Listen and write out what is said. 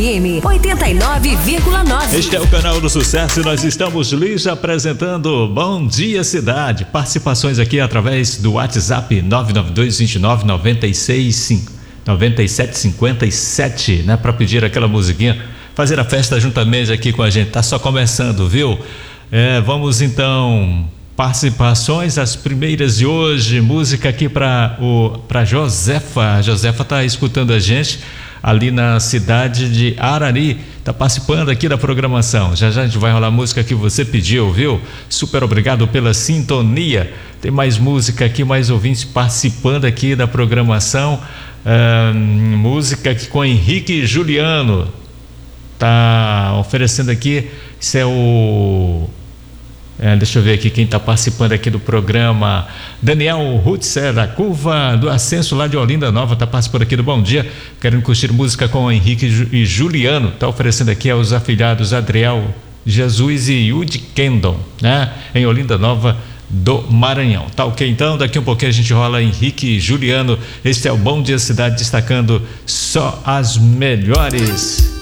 FM 89,9. Este é o canal do Sucesso e nós estamos lhes apresentando Bom Dia Cidade. Participações aqui através do WhatsApp 992299757, né? Para pedir aquela musiquinha, fazer a festa juntamente aqui com a gente. Tá só começando, viu? Vamos então, participações, as primeiras de hoje. Música aqui para Josefa. A Josefa tá escutando a gente ali na cidade de Arari, tá participando aqui da programação. Já já a gente vai rolar a música que você pediu, viu? Super obrigado pela sintonia. Tem mais música aqui, mais ouvintes participando aqui da programação. Música aqui com Henrique Juliano, tá oferecendo aqui. Isso é o... deixa eu ver aqui quem está participando aqui do programa. Daniel Rutzer, da Curva do Ascenso, lá de Olinda Nova, está participando aqui do Bom Dia, querendo curtir música com Henrique e Juliano. Está oferecendo aqui aos afilhados Adriel Jesus e Yudi Kendon, né? Em Olinda Nova do Maranhão. Tá ok? Então, daqui um pouquinho a gente rola Henrique e Juliano. Este é o Bom Dia Cidade, destacando só as melhores.